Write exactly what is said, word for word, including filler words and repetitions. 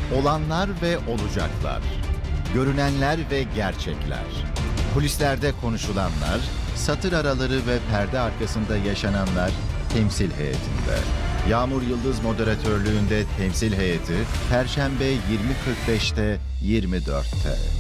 Olanlar ve olacaklar. Görünenler ve gerçekler. Kulislerde konuşulanlar, satır araları ve perde arkasında yaşananlar temsil heyetinde. Yağmur Yıldız moderatörlüğünde Temsil Heyeti, Perşembe yirmi kırk beşte yirmi dörtte.